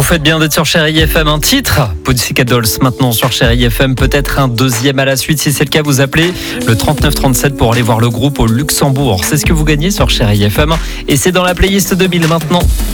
faites bien d'être sur Chérie FM. Un titre, Pussycat Dolls, maintenant sur Chérie FM. Peut-être un deuxième à la suite. Si c'est le cas, vous appelez le 3937 pour aller voir le groupe au Luxembourg. C'est ce que vous gagnez sur Chérie FM. Et c'est dans la playlist 2000 maintenant.